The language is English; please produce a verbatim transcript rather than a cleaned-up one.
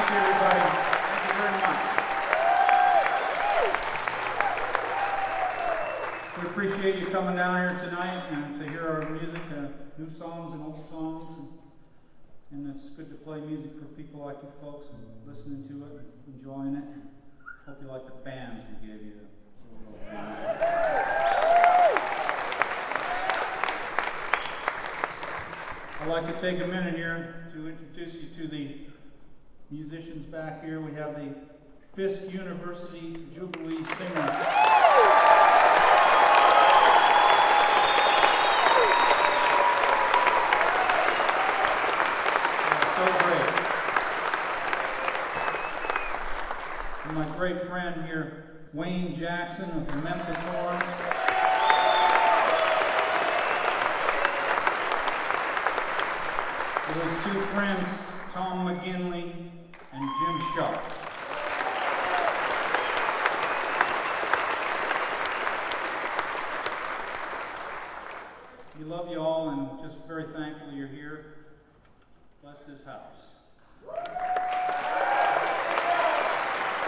you, everybody. Thank you very much. We appreciate you coming down here tonight and to hear our music, uh, new songs and old songs. And, and it's good to play music for people like you folks and listening to it, enjoying it. Hope you like the fans we gave you. I'd like to take a minute here to introduce you to the musicians back here. We have the Fisk University Jubilee Singers. So great. And my great friend here, Wayne Jackson of the Memphis Horns. For those two friends, Tom McGinley and Jim Sharp. We love you all and just very thankful you're here. Bless this house.